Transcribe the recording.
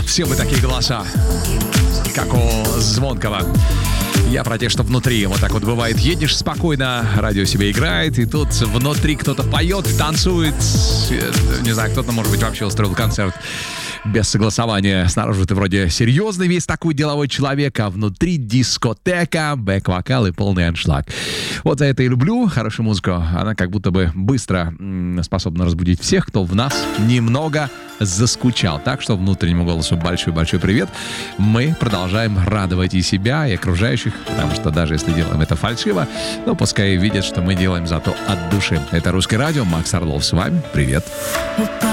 Все бы такие голоса, как у Звонкого. Я про те, что внутри. Вот так вот бывает. Едешь спокойно, радио себе играет, и тут внутри кто-то поет, танцует. Не знаю, кто-то, может быть, вообще устроил концерт без согласования. Снаружи ты вроде серьезный весь такой деловой человек, а внутри дискотека, бэк-вокал и полный аншлаг. Вот за это и люблю хорошую музыку. Она как будто бы быстро способна разбудить всех, кто в нас немного заскучал. Так что внутреннему голосу большой-большой привет. Мы продолжаем радовать и себя, и окружающих, потому что даже если делаем это фальшиво, ну, пускай видят, что мы делаем зато от души. Это «Русское радио», Макс Орлов с вами. Привет.